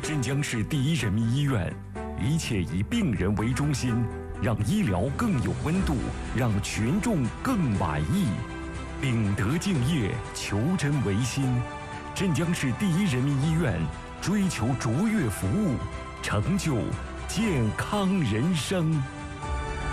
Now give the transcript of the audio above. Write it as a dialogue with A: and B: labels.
A: 镇江市第一人民医院，一切以病人为中心，让医疗更有温度，让群众更满意。秉德敬业，求真为心。镇江市第一人民医院追求卓越服务，成就健康人生。